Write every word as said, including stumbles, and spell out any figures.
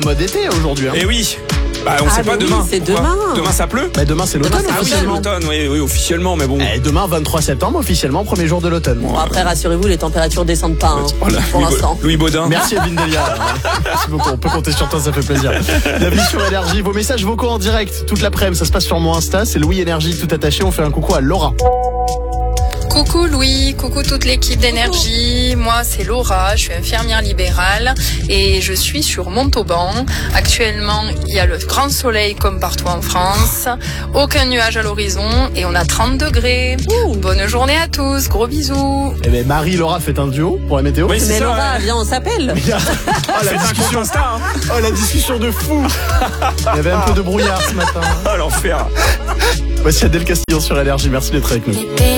mode été aujourd'hui. Hein. Et oui. Bah, on Ah, sait pas mais oui, demain. c'est Pourquoi demain. Demain, ça pleut Bah, demain c'est l'automne Demain, c'est Ah oui, c'est officiellement. l'automne, oui, oui, officiellement, mais bon. Eh, demain vingt-trois septembre officiellement, premier jour de l'automne. Bon, après, rassurez-vous, les températures descendent pas hein, Voilà, pour Louis, l'instant. Louis Baudin. Merci Evelyne Delia. Merci beaucoup, on peut compter sur toi, ça fait plaisir. Bienvenue sur Énergie, vos messages vocaux en direct toute l'après-midi, ça se passe sur mon Insta, c'est Louis Énergie tout attaché, on fait un coucou à Laura. Coucou Louis, coucou toute l'équipe d'Énergie. Moi c'est Laura, je suis infirmière libérale et je suis sur Montauban. Actuellement, il y a le grand soleil comme partout en France, aucun nuage à l'horizon et on a trente degrés. Bonne journée à tous, gros bisous. Eh ben Marie et Laura faites un duo pour la météo. Oui, c'est Mais ça, Laura, ouais. viens, on s'appelle. Oh, la Faites un discussion, compte Insta, hein. oh la discussion de fou. Il y avait un peu de brouillard ce matin. Oh, l'enfer. Voici Adèle Castillon sur Énergie, merci d'être avec nous. Bébé,